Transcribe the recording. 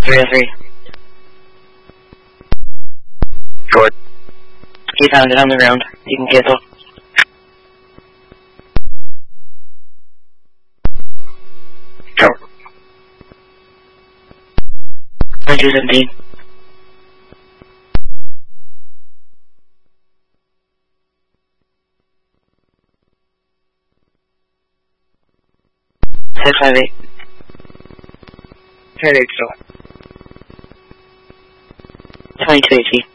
303. Short. He found it on the ground. You can cancel. Short. 217. Six 58. 10-8 still. 22 HP.